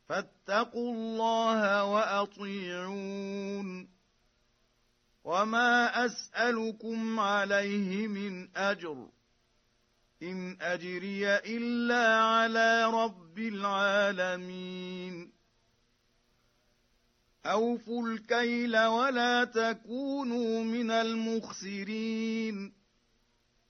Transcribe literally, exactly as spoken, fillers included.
فاتقوا الله وأطيعون وما أسألكم عليه من أجر إن أجري إلا على رب العالمين أوفوا الكيل ولا تكونوا من المخسرين